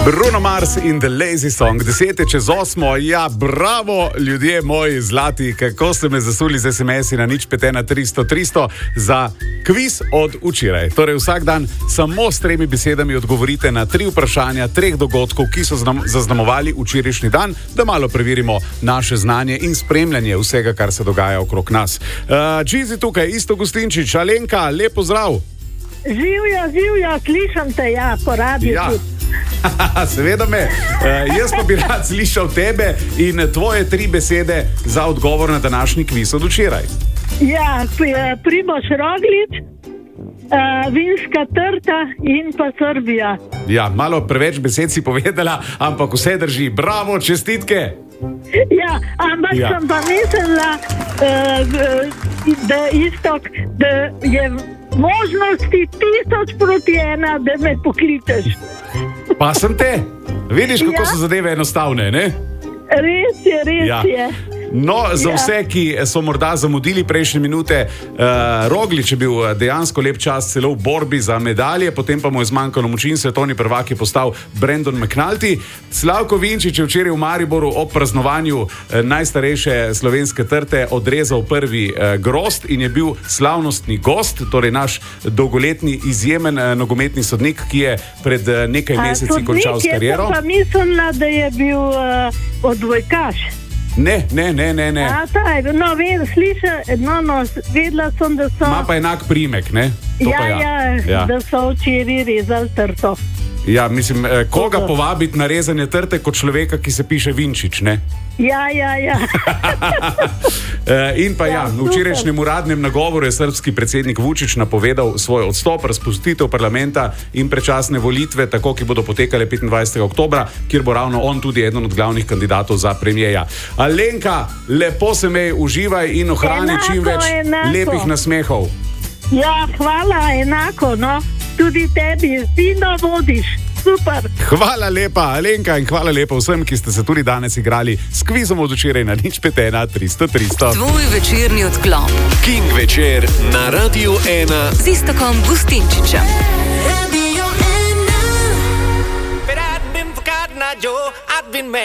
Bruno Mars in The Lazy Song, 7:08. Ja, bravo, ljudje moji zlati, kako ste me zasuli z SMS-i na 051 za kviz od včeraj. Torej vsak dan samo s 3 besedami odgovorite na 3 vprašanja 3 dogodkov, ki so zaznamovali včerajšnji dan, da malo preverimo naše znanje in spremljanje vsega, kar se dogaja okrog nas. Čizi tukaj, Isto Gustinčič, Alenka, lep pozdrav. Živjo, slišam te, ja, po radiju. Ja. Seveda me, jaz pa bi rad slišal tebe in tvoje 3 besede za odgovor na današnji kviz od včeraj. Ja, Primož Roglič, vinska trta in pa Srbija. Ja, malo preveč besed si povedala, ampak vse drži. Bravo, čestitke. Ja, ampak sem pa mislila, da je možnosti 1000-1, da me pokličeš. Pa sem te. Vidiš, kako so zadeve enostavne, ne? Res je. No, za vse, ki so morda zamudili prejšnje minute, Roglič je bil dejansko lep čas celo v borbi za medalje, potem pa mu je zmanjkalo moči in svetovni prvak je postal Brandon McNulty. Slavko Vinčič je včeraj v Mariboru ob praznovanju najstarejše slovenske trte odrezal prvi grozd in je bil slavnostni gost, torej naš dolgoletni izjemen nogometni sodnik, ki je pred nekaj meseci končal s kariero. Sodnik, jaz pa mislila, da je bil odbojkaš. Ne. Vedela sem, da so... Ma pa enak primek, ne? Da so včeraj rezali trto. Ja, mislim, koga povabiti na rezanje trte kot človeka, ki se piše Vinčič, ne? Ja. In pa v včerajšnjem uradnem nagovoru je srbski predsednik Vučić napovedal svoj odstop, razpustitev parlamenta in predčasne volitve, tako ki bodo potekale 25. oktobra, kjer bo ravno on tudi eden od glavnih kandidatov za premijeja. Alenka, lepo se mej, uživaj in ohrani čim več lepih nasmehov. Ja, hvala, enako, no. Tudi tebi, fino vodiš. Super. Hvala lepa, Alenka, in hvala lepa vsem, ki ste se tudi danes igrali s kvizom od včeraj na 051 300 300. Tvoj večerni odklop. King večer na Radiu 1 z Istokom Gustinčičem. But I've been forgotten, Joe. I've been mad.